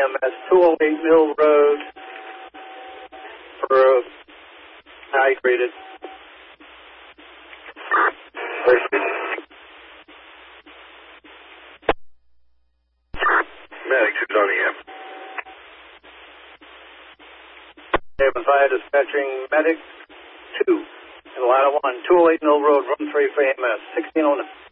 EMS, 208 Mill Road, for hydrated. Medics, who's on the air? Haven Fire dispatching medic 2 in ladder 1, 208 Mill Road, room 3 for EMS, 1609.